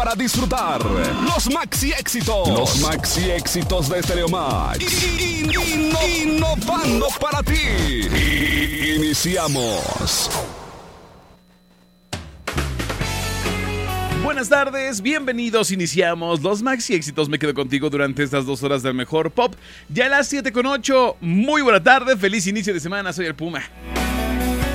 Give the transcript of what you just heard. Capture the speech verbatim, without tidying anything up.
Para disfrutar los maxi éxitos, los maxi éxitos de Stereo Max, y, y, y, no, innovando para ti. Y, iniciamos. Buenas tardes, bienvenidos, iniciamos los maxi éxitos. Me quedo contigo durante estas dos horas del mejor pop. Ya a las siete con ocho, muy buena tarde, feliz inicio de semana, soy el Puma.